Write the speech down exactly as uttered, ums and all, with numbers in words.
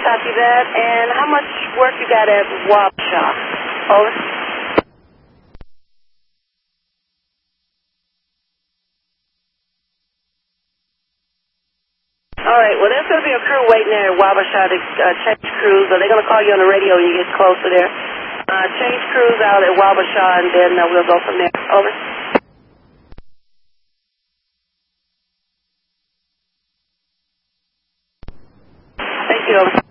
Copy that. And how much work you got at Wabasha? Over. All right, well, there's going to be a crew waiting there at Wabasha to uh, change crews. Are they going to call you on the radio when you get closer there? Uh, change crews out at Wabasha, and then uh, we'll go from there. Over. Thank you, over.